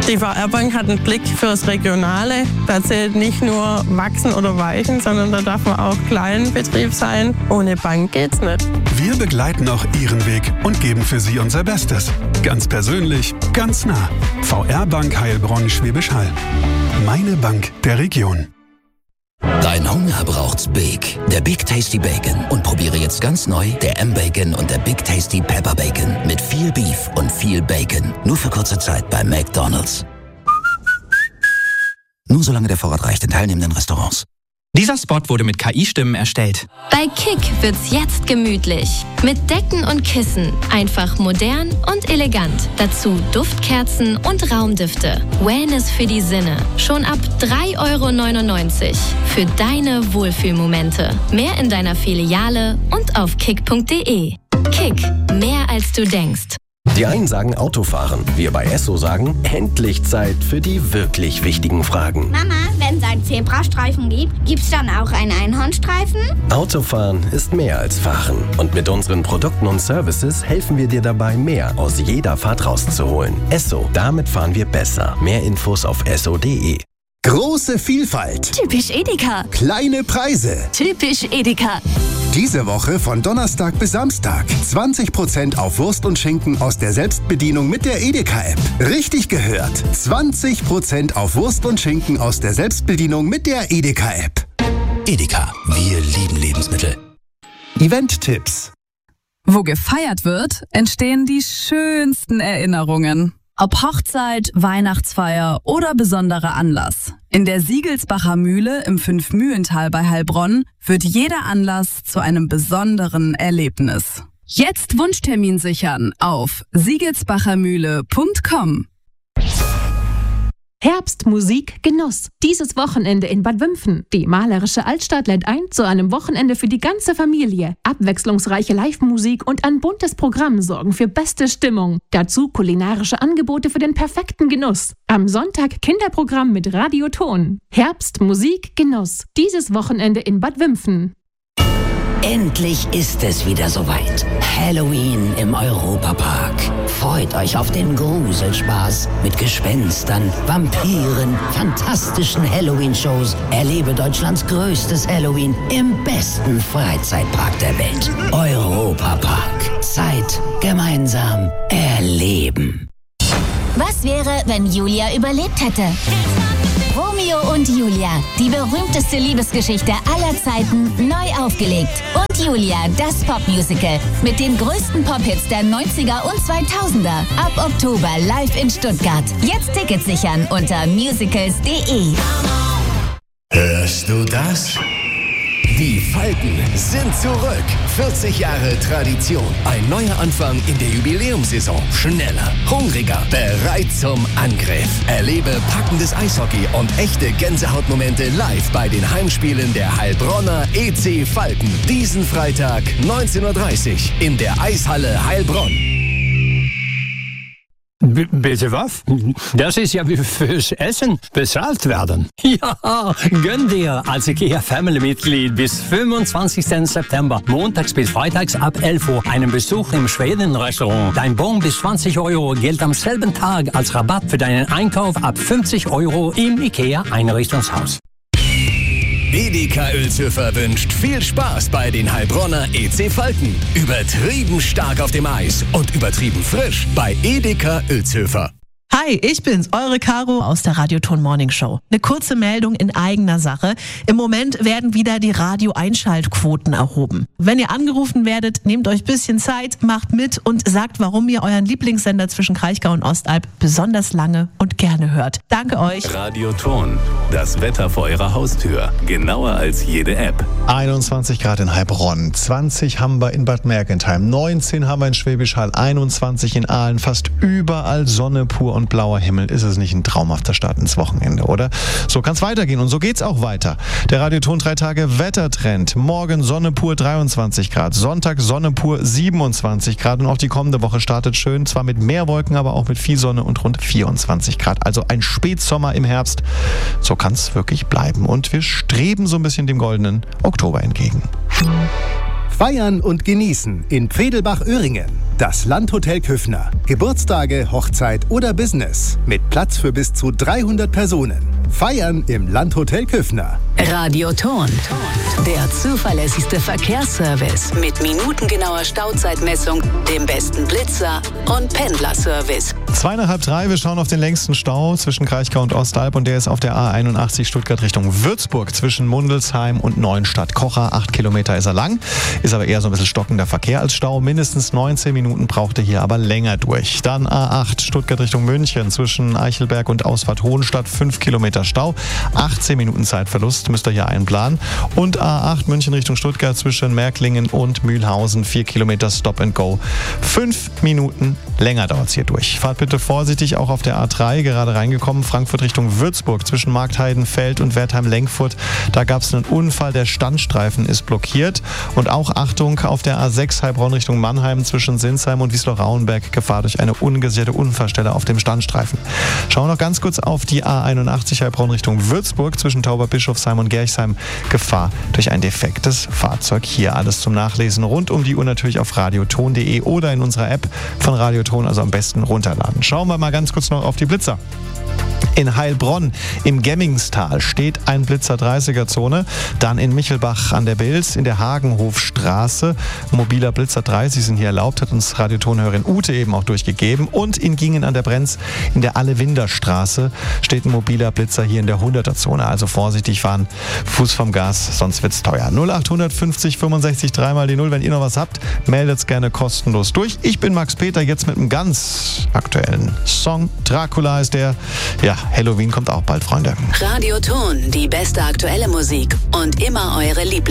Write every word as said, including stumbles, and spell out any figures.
Die V R-Bank hat einen Blick fürs Regionale. Da zählt nicht nur wachsen oder weichen, sondern da darf man auch Kleinbetrieb sein. Ohne Bank geht's nicht. Wir begleiten auch Ihren Weg und geben für Sie unser Bestes. Ganz persönlich, ganz nah. V R-Bank Heilbronn Schwäbisch Hall. Meine Bank der Region. Dein Hunger braucht's Big. Der Big Tasty Bacon. Und probiere jetzt ganz neu der M-Bacon und der Big Tasty Pepper Bacon. Mit viel Beef und viel Bacon. Nur für kurze Zeit bei McDonald's. Nur solange der Vorrat reicht in teilnehmenden Restaurants. Dieser Spot wurde mit K I-Stimmen erstellt. Bei Kick wird's jetzt gemütlich. Mit Decken und Kissen. Einfach modern und elegant. Dazu Duftkerzen und Raumdüfte. Wellness für die Sinne. Schon ab drei Euro neunundneunzig. Für deine Wohlfühlmomente. Mehr in deiner Filiale und auf kick punkt de. Kick. Mehr als du denkst. Die einen sagen Autofahren. Wir bei Esso sagen, endlich Zeit für die wirklich wichtigen Fragen. Mama, wenn es einen Zebrastreifen gibt, gibt's dann auch einen Einhornstreifen? Autofahren ist mehr als Fahren. Und mit unseren Produkten und Services helfen wir dir dabei, mehr aus jeder Fahrt rauszuholen. Esso, damit fahren wir besser. Mehr Infos auf esso punkt de. Große Vielfalt. Typisch Edeka. Kleine Preise. Typisch Edeka. Diese Woche von Donnerstag bis Samstag. zwanzig Prozent auf Wurst und Schinken aus der Selbstbedienung mit der Edeka-App. Richtig gehört. zwanzig Prozent auf Wurst und Schinken aus der Selbstbedienung mit der Edeka-App. Edeka. Wir lieben Lebensmittel. Event-Tipps. Wo gefeiert wird, entstehen die schönsten Erinnerungen. Ob Hochzeit, Weihnachtsfeier oder besonderer Anlass. In der Siegelsbacher Mühle im Fünfmühlental bei Heilbronn wird jeder Anlass zu einem besonderen Erlebnis. Jetzt Wunschtermin sichern auf siegelsbachermühle punkt com. Herbst, Musik, Genuss. Dieses Wochenende in Bad Wimpfen. Die malerische Altstadt lädt ein zu einem Wochenende für die ganze Familie. Abwechslungsreiche Live-Musik und ein buntes Programm sorgen für beste Stimmung. Dazu kulinarische Angebote für den perfekten Genuss. Am Sonntag Kinderprogramm mit Radioton. Herbst, Musik, Genuss. Dieses Wochenende in Bad Wimpfen. Endlich ist es wieder soweit. Halloween im Europapark. Freut euch auf den Gruselspaß mit Gespenstern, Vampiren, fantastischen Halloween-Shows. Erlebe Deutschlands größtes Halloween im besten Freizeitpark der Welt. Europapark. Zeit gemeinsam erleben. Was wäre, wenn Julia überlebt hätte? Romeo und Julia, die berühmteste Liebesgeschichte aller Zeiten, neu aufgelegt. Und Julia, das Popmusical mit den größten Pop-Hits der neunziger und zweitausender. Ab Oktober live in Stuttgart. Jetzt Tickets sichern unter musicals punkt de. Hörst du das? Die Falken sind zurück. vierzig Jahre Tradition. Ein neuer Anfang in der Jubiläumssaison. Schneller, hungriger, bereit zum Angriff. Erlebe packendes Eishockey und echte Gänsehautmomente live bei den Heimspielen der Heilbronner E C Falken. Diesen Freitag neunzehn Uhr dreißig in der Eishalle Heilbronn. B- bitte was? Das ist ja wie fürs Essen bezahlt werden. Ja, gönn dir als IKEA-Family-Mitglied bis fünfundzwanzigsten September, montags bis freitags ab elf Uhr, einen Besuch im Schweden-Restaurant. Dein Bon bis zwanzig Euro gilt am selben Tag als Rabatt für deinen Einkauf ab fünfzig Euro im IKEA-Einrichtungshaus. Edeka Uelzhofer wünscht viel Spaß bei den Heilbronner E C Falken. Übertrieben stark auf dem Eis und übertrieben frisch bei Edeka Uelzhofer. Hi, ich bin's, eure Caro aus der Radioton Morning Show. Eine kurze Meldung in eigener Sache. Im Moment werden wieder die Radio-Einschaltquoten erhoben. Wenn ihr angerufen werdet, nehmt euch ein bisschen Zeit, macht mit und sagt, warum ihr euren Lieblingssender zwischen Kraichgau und Ostalb besonders lange und gerne hört. Danke euch. Radioton, das Wetter vor eurer Haustür. Genauer als jede App. einundzwanzig Grad in Heilbronn, zwanzig haben wir in Bad Mergentheim, neunzehn haben wir in Schwäbisch Hall, einundzwanzig in Aalen, fast überall Sonne pur und blauer Himmel. Ist es nicht ein traumhafter Start ins Wochenende, oder? So kann es weitergehen und so geht's auch weiter. Der Radioton drei Tage Wettertrend. Morgen Sonne pur dreiundzwanzig Grad, Sonntag Sonne pur siebenundzwanzig Grad und auch die kommende Woche startet schön, zwar mit mehr Wolken, aber auch mit viel Sonne und rund vierundzwanzig Grad. Also ein Spätsommer im Herbst. So kann es wirklich bleiben und wir streben so ein bisschen dem goldenen Oktober entgegen. Feiern und genießen in Pfedelbach-Öhringen. Das Landhotel Küffner. Geburtstage, Hochzeit oder Business. Mit Platz für bis zu dreihundert Personen. Feiern im Landhotel Küffner. Radioton. Der zuverlässigste Verkehrsservice mit minutengenauer Stauzeitmessung, dem besten Blitzer und Pendlerservice. Zwei nach halb drei, wir schauen auf den längsten Stau zwischen Kraichgau und Ostalb und der ist auf der A einundachtzig Stuttgart Richtung Würzburg zwischen Mundelsheim und Neuenstadt-Kocher. Acht Kilometer ist er lang, ist aber eher so ein bisschen stockender Verkehr als Stau. Mindestens neunzehn Minuten braucht er hier aber länger durch. Dann A acht Stuttgart Richtung München zwischen Eichelberg und Ausfahrt Hohenstadt. Fünf Kilometer Stau, achtzehn Minuten Zeitverlust müsst ihr hier einplanen. Und A acht München Richtung Stuttgart zwischen Märklingen und Mühlhausen. Vier Kilometer Stop and Go. Fünf Minuten länger dauert es hier durch. Fahrt bitte vorsichtig, auch auf der A drei, gerade reingekommen, Frankfurt Richtung Würzburg zwischen Marktheidenfeld und Wertheim-Lenkfurt. Da gab es einen Unfall, der Standstreifen ist blockiert. Und auch Achtung auf der A sechs Heilbronn Richtung Mannheim zwischen Sinsheim und Wiesloch-Rauenberg, Gefahr durch eine ungesicherte Unfallstelle auf dem Standstreifen. Schauen wir noch ganz kurz auf die A einundachtzig Heilbronn Richtung Würzburg zwischen Tauberbischofsheim und Gerchsheim, Gefahr durch ein defektes Fahrzeug. Hier alles zum Nachlesen rund um die Uhr natürlich auf radioton punkt de oder in unserer App von Radioton, also am besten runterladen. Schauen wir mal ganz kurz noch auf die Blitzer. In Heilbronn im Gemmingstal steht ein Blitzer dreißiger-Zone. Dann in Michelbach an der Bilz in der Hagenhofstraße. Mobiler Blitzer dreißig sind hier erlaubt, hat uns Radiotonhörerin Ute eben auch durchgegeben. Und in Gingen an der Brenz in der Allewinderstraße steht ein mobiler Blitzer hier in der hunderter-Zone. Also vorsichtig fahren, Fuß vom Gas, sonst wird's teuer. null acht fünfzig fünfundsechzig dreimal die null. Wenn ihr noch was habt, meldet's gerne kostenlos durch. Ich bin Max Peter, jetzt mit einem ganz aktuellen Song. Dracula ist der. Ja, Halloween kommt auch bald, Freunde. Radioton, die beste aktuelle Musik und immer eure Lieblings